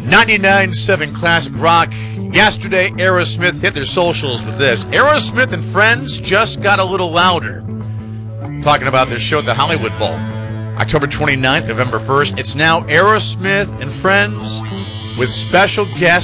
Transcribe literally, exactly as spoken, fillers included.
ninety-nine point seven Classic Rock. Yesterday, Aerosmith hit their socials with this. Aerosmith and Friends just got a little louder. Talking about their show at the Hollywood Bowl. October twenty-ninth, November first. It's now Aerosmith and Friends with special guest